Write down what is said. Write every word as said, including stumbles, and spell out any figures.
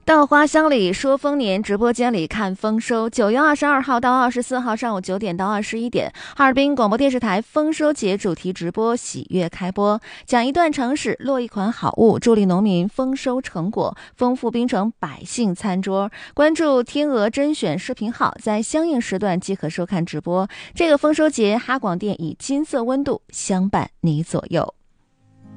到花乡里说丰年直播间里看丰收，九月二十二号到二十四号上午九点到二十一点，哈尔滨广播电视台丰收节主题直播喜悦开播，讲一段城市，落一款好物，助力农民丰收成果，丰富滨城百姓餐桌。关注天鹅甄选视频号，在相应时段即可收看直播。这个丰收节，哈广电以金色温度相伴你左右。